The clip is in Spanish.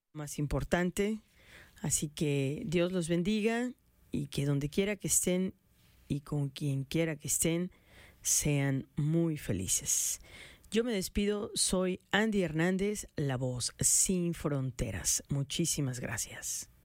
más importante. Así que Dios los bendiga y que donde quiera que estén y con quien quiera que estén, sean muy felices. Yo me despido, soy Andy Hernández, la voz sin fronteras. Muchísimas gracias.